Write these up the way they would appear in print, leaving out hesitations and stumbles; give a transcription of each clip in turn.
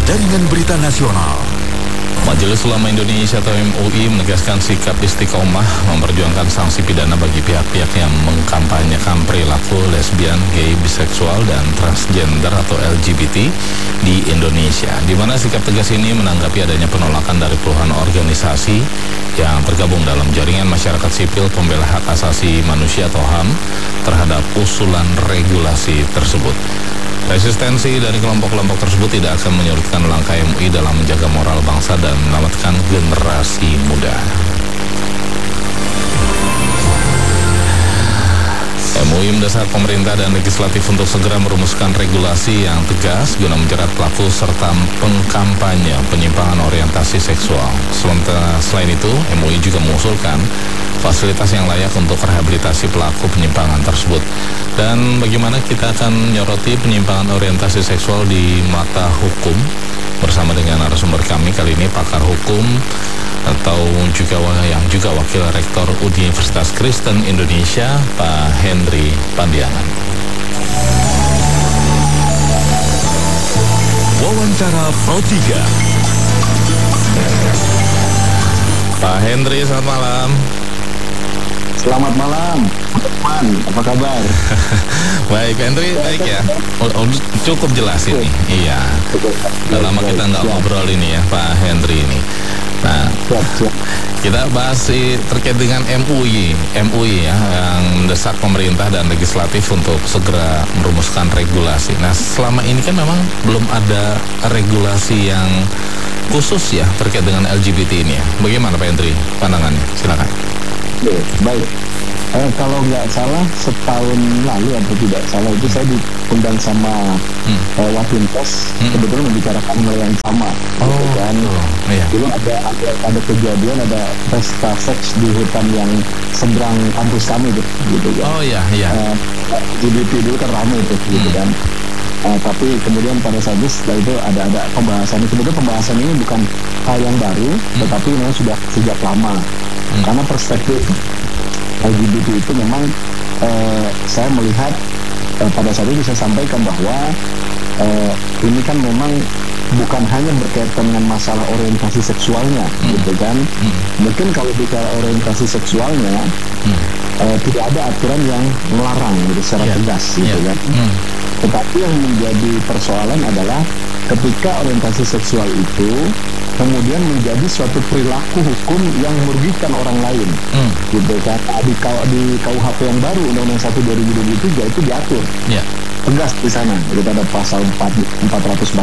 Jaringan Berita Nasional. Majelis Ulama Indonesia atau MUI menegaskan sikap istiqomah memperjuangkan sanksi pidana bagi pihak-pihak yang mengkampanyekan perilaku lesbian, gay, biseksual, dan transgender atau LGBT di Indonesia. Di mana sikap tegas ini menanggapi adanya penolakan dari puluhan organisasi yang tergabung dalam jaringan masyarakat sipil pembela hak asasi manusia atau HAM terhadap usulan regulasi tersebut. Resistensi dari kelompok-kelompok tersebut tidak akan menyurutkan langkah MUI dalam menjaga moral bangsa dan menyelamatkan generasi muda. MUI mendesak pemerintah dan legislatif untuk segera merumuskan regulasi yang tegas guna menjerat pelaku serta pengkampanye penyimpangan orientasi seksual. Selain itu, MUI juga mengusulkan fasilitas yang layak untuk rehabilitasi pelaku penyimpangan tersebut. Dan bagaimana kita akan menyoroti penyimpangan orientasi seksual di mata hukum bersama dengan narasumber kami kali ini, pakar hukum atau yang juga wakil rektor Universitas Kristen Indonesia, Pak Henry Pandiangan. Wawancara Pro 3. Pak Henry, selamat malam. Selamat malam, teman. Apa kabar? Baik, Henry, baik ya. Cukup jelas ini. Iya. Udah lama kita nggak ngobrol ini ya, Pak Henry ini. Nah, kita bahas terkait dengan MUI ya, yang mendesak pemerintah dan legislatif untuk segera merumuskan regulasi. Nah, selama ini kan memang belum ada regulasi yang khusus ya terkait dengan LGBT ini ya. Bagaimana Pak Henry pandangannya? Silakan. Baik. Kalau nggak salah setahun lalu atau tidak salah itu saya diundang sama Wapintes kebetulan membicarakan hal yang sama. Gitu kan. Iya. Dulu ada kejadian, ada pesta seks di hutan yang seberang kampus kami gitu kan. Oh iya. LGBT dulu kan ramai itu gitu kan. Tapi kemudian pada saat itu setelah itu ada pembahasan. Kemudian pembahasan ini bukan hal yang baru, tetapi memang sudah sejak lama. Karena perspektif LGBT itu memang saya melihat pada saat itu saya sampaikan bahwa ini kan memang bukan hanya berkaitan dengan masalah orientasi seksualnya, gitu kan. Mungkin kalau bicara orientasi seksualnya tidak ada aturan yang melarang gitu secara tegas, gitu kan. Tetapi yang menjadi persoalan adalah ketika orientasi seksual itu kemudian menjadi suatu perilaku hukum yang merugikan orang lain, gitu kan. Di KUHP yang baru Undang-Undang 1 2023 itu diatur tegas di sana. Kita ada pasal 414,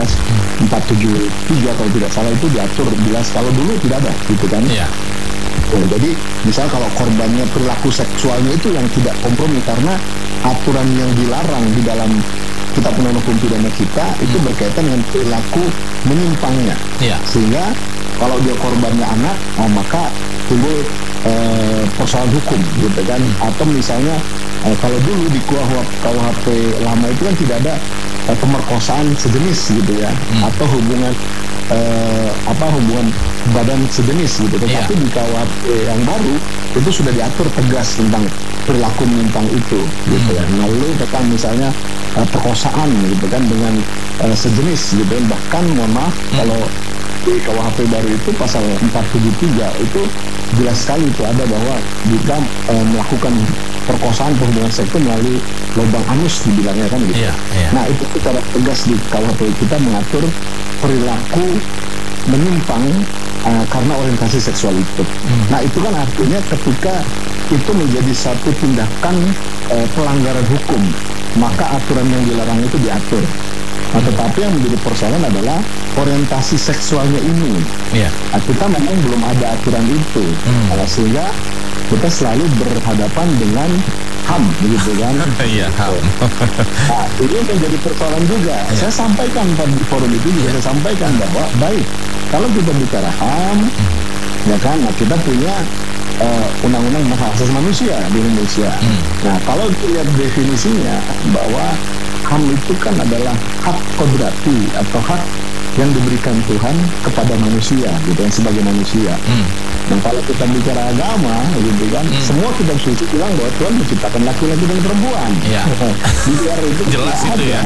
473 kalau tidak salah itu diatur jelas. Kalau dulu tidak ada, gitu kan. Jadi misal kalau korbannya perilaku seksualnya itu yang tidak kompromi karena aturan yang dilarang di dalam Kitab Undang-Undang Hukum Pidana kita itu berkaitan dengan perilaku menyimpangnya. Sehingga kalau dia korbannya anak, maka timbul persoalan hukum, gitu kan. Atau misalnya kalau dulu di KUHP lama itu kan tidak ada pemerkosaan sejenis, gitu ya, atau hubungan hubungan badan sejenis, gitu. Tetapi di KUHP yang baru itu sudah diatur tegas tentang perilaku menyimpang itu, gitu ya. Lalu tentang misalnya perkosaan, gitu kan, dengan sejenis, gitu kan. Bahkan mohon maaf kalau di KUHP baru itu pasal 473 itu jelas sekali itu ada bahwa jika melakukan perkosaan hubungan seksual melalui lubang anus dibilangnya kan gitu. Nah itu secara tegas di KUHP kita mengatur perilaku menyimpang karena orientasi seksual itu. Nah itu kan artinya ketika itu menjadi satu tindakan pelanggaran hukum, maka aturan yang dilarang itu diatur. Nah, tetapi yang menjadi persoalan adalah orientasi seksualnya ini. Nah, kita memang belum ada aturan itu, sehingga kita selalu berhadapan dengan HAM, begitu kan? HAM. Nah, ini menjadi persoalan juga. Saya sampaikan pada forum itu juga saya sampaikan bahwa baik kalau kita bicara HAM, ya kan, nah kita punya undang-undang hak asasi manusia di Indonesia. Nah, kalau dilihat definisinya bahwa HAM itu kan adalah hak kodrati atau hak yang diberikan Tuhan kepada manusia gitu kan, sebagai manusia. Dan kalau kita bicara agama gitu kan, semua kitab suci bilang bahwa Tuhan menciptakan laki-laki dan perempuan. Ya. Di luar itu jelas itu ya.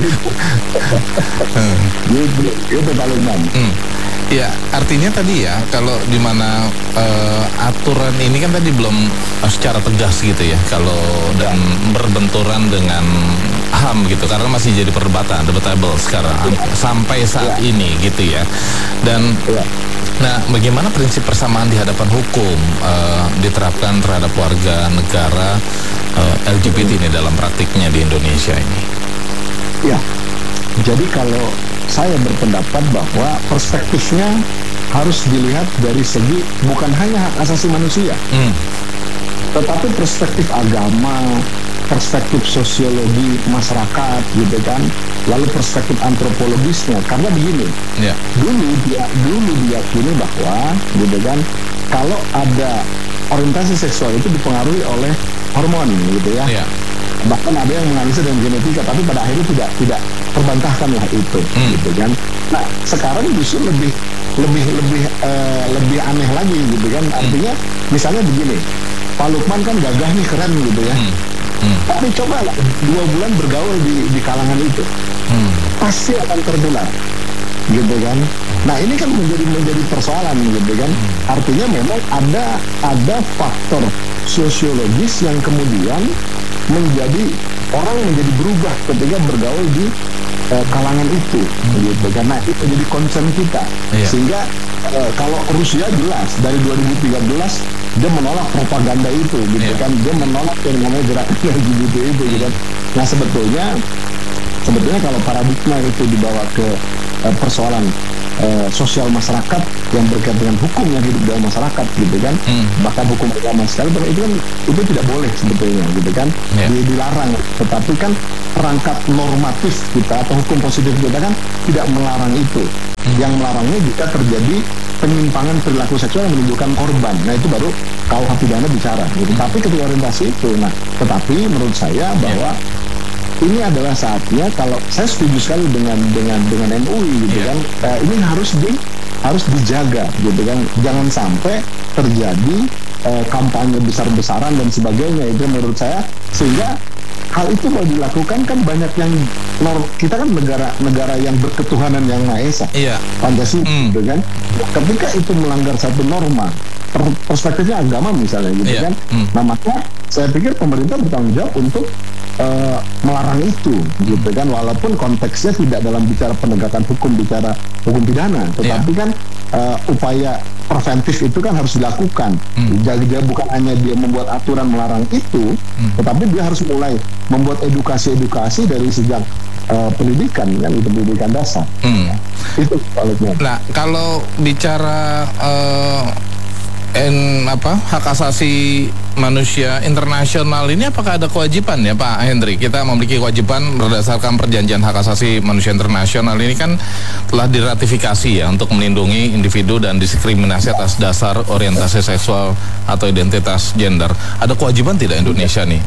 Itu paling Ya, artinya tadi ya, kalau di mana aturan ini kan tadi belum secara tegas gitu ya, kalau dan berbenturan dengan HAM gitu, karena masih jadi perdebatan, debatable sekarang sampai saat ini gitu ya. Dan nah, bagaimana prinsip persamaan di hadapan hukum diterapkan terhadap warga negara LGBT ini dalam praktiknya di Indonesia ini? Ya, jadi kalau saya berpendapat bahwa perspektifnya harus dilihat dari segi bukan hanya hak asasi manusia, tetapi perspektif agama, perspektif sosiologi masyarakat gitu kan, lalu perspektif antropologisnya. Karena begini, dulu diyakini bahwa gitu kan, kalau ada orientasi seksual itu dipengaruhi oleh hormon gitu ya. Bahkan ada yang menganalisa dengan genetika, tapi pada akhirnya tidak terbantahkan lah itu gitu kan. Nah, sekarang justru lebih aneh lagi gitu kan. Artinya misalnya begini, Pak Lukman kan gagah nih, keren gitu ya. Tapi coba 2 bulan bergaul di kalangan itu, pasti akan tertular gitu kan. Nah, ini kan menjadi persoalan gitu kan. Artinya memang ada faktor sosiologis yang kemudian orang menjadi berubah ketika bergaul di kalangan itu gitu. Karena itu jadi concern kita. Sehingga kalau Rusia jelas dari 2013 dia menolak propaganda itu gitu kan. Dia menolak yang namanya gerakan LGBT itu gitu kan. Nah, sebetulnya kalau paradigma itu dibawa ke persoalan sosial masyarakat yang berkaitan dengan hukum yang hidup dalam masyarakat gitu kan, bahkan hukum agama sekali, itu tidak boleh sebetulnya gitu kan, dilarang. Tetapi kan perangkat normatif kita atau hukum positif kita kan tidak melarang itu. Yang melarangnya jika terjadi penyimpangan perilaku seksual yang menimbulkan korban. Nah, itu baru KUH pidana bicara gitu. Tapi ketika orientasi itu, tetapi menurut saya bahwa ini adalah saatnya, kalau saya setuju sekali dengan MUI gitu kan, ini harus dijaga gitu kan, jangan sampai terjadi kampanye besar-besaran dan sebagainya itu menurut saya. Sehingga hal itu kalau dilakukan kan banyak yang kita kan negara yang berketuhanan yang Maha Esa, Pancasila gitu kan. Ketika itu melanggar satu norma, perspektifnya agama misalnya gitu kan. Nah, maka saya pikir pemerintah bertanggung jawab untuk melarang itu gitu kan, walaupun konteksnya tidak dalam bicara penegakan hukum, bicara hukum pidana, tetapi kan upaya preventif itu kan harus dilakukan. Jadi bukan hanya dia membuat aturan melarang itu, tetapi dia harus mulai membuat edukasi dari sejak pendidikan kan, itu pendidikan dasar. Itu sebaliknya. Nah, kalau bicara hak asasi manusia internasional ini, apakah ada kewajiban ya Pak Hendri? Kita memiliki kewajiban berdasarkan perjanjian hak asasi manusia internasional ini kan telah diratifikasi ya, untuk melindungi individu dan diskriminasi atas dasar orientasi seksual atau identitas gender. Ada kewajiban tidak Indonesia nih?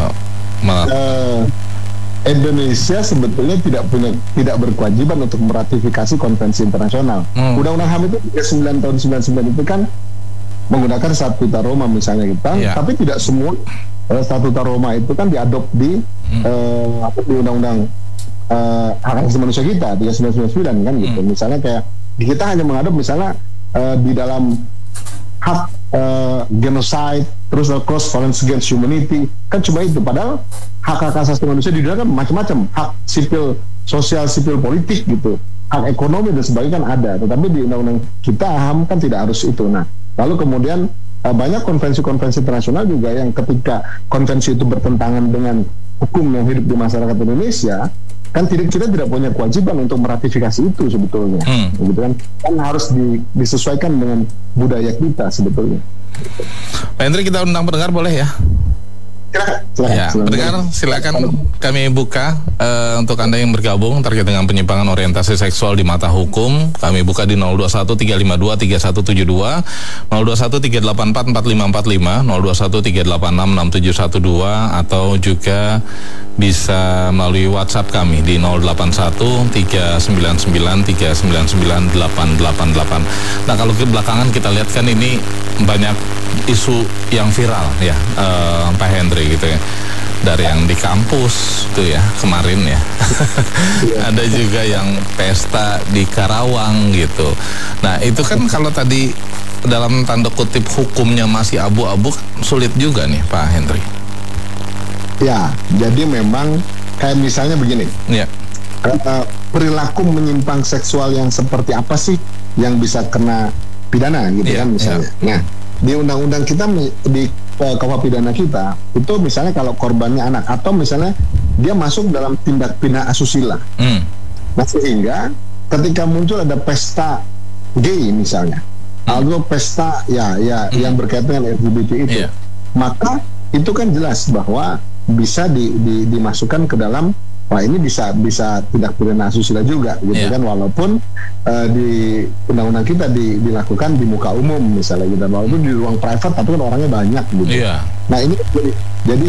Indonesia sebetulnya tidak berkewajiban untuk meratifikasi konvensi internasional. Undang-undang HAM itu 9 tahun 99 itu kan menggunakan Statuta Roma misalnya gitu, tapi tidak semua Statuta Roma itu kan diadop di Undang-Undang Hak Asasi Manusia kita 3999 kan gitu. Misalnya kayak kita hanya mengadop misalnya di dalam hak genocide, terus cross violence against humanity, kan cuma itu. Padahal hak asasi manusia di dunia kan macam-macam, hak sipil, sosial, sipil, politik gitu, hak ekonomi dan sebagainya kan ada. Tetapi di undang-undang kita HAM kan tidak harus itu. Nah, lalu kemudian banyak konvensi-konvensi internasional juga yang ketika konvensi itu bertentangan dengan hukum yang hidup di masyarakat Indonesia, kan kita tidak punya kewajiban untuk meratifikasi itu sebetulnya, gitu kan harus disesuaikan dengan budaya kita sebetulnya. Pak Hendri, kita undang pendengar boleh ya? Ya, pendengar silakan kami buka untuk Anda yang bergabung terkait dengan penyimpangan orientasi seksual di mata hukum. Kami buka di 0213523172, 0213844545, 0213866712, atau juga bisa melalui WhatsApp kami di 081399399888. Nah, kalau ke belakangan kita lihat kan ini banyak isu yang viral ya, Pak Hendri gitu ya, dari yang di kampus tuh ya kemarin ya. Ada juga yang pesta di Karawang gitu. Nah itu kan kalau tadi dalam tanda kutip hukumnya masih abu-abu, sulit juga nih Pak Hendri. Ya, jadi memang kayak misalnya begini. Ya. Perilaku menyimpang seksual yang seperti apa sih yang bisa kena pidana gitu kan misalnya. Nah, di undang-undang kita, di KUHP pidana kita itu misalnya kalau korbannya anak atau misalnya dia masuk dalam tindak pidana asusila. Nah, sehingga ketika muncul ada pesta gay misalnya, atau pesta yang berkaitan dengan LGBT itu, maka itu kan jelas bahwa bisa dimasukkan ke dalam, wah ini bisa tindak pidana asusila juga gitu kan, walaupun di undang-undang kita dilakukan di muka umum misalnya gitu, walaupun di ruang private tapi kan orangnya banyak gitu. Nah ini jadi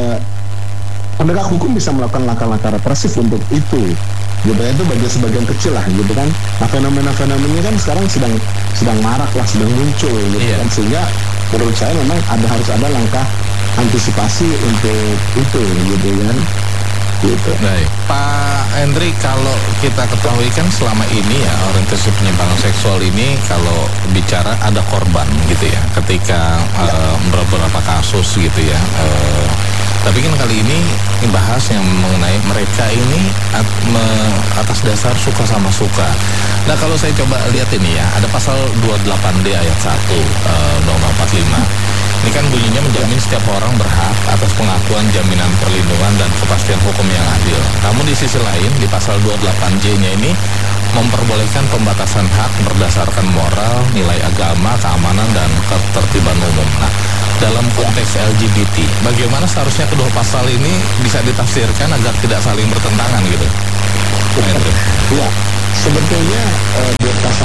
penegak hukum bisa melakukan langkah-langkah represif untuk itu gitu ya, itu bagi sebagian kecil lah gitu kan. Nah fenomena-fenomena kan sekarang sedang marak lah, sedang muncul gitu kan, sehingga menurut saya memang harus ada langkah antisipasi untuk itu gitu kan. Gitu. Baik, Pak Hendri, kalau kita ketahui kan selama ini ya orientasi penyimpangan seksual ini kalau bicara ada korban gitu ya, ketika beberapa kasus gitu ya. Tapi kan kali ini bahas yang mengenai mereka ini atas dasar suka sama suka. Nah kalau saya coba lihat ini ya, ada pasal 28D ayat 1 Undang-Undang 45. Ini kan bunyinya menjamin setiap orang berhak atas pengakuan, jaminan perlindungan, dan kepastian hukum yang adil. Namun di sisi lain, di pasal 28J-nya ini memperbolehkan pembatasan hak berdasarkan moral, nilai agama, keamanan, dan ketertiban umum. Nah, dalam konteks LGBT, bagaimana seharusnya kedua pasal ini bisa ditafsirkan agar tidak saling bertentangan gitu? Ya, sebetulnya pasal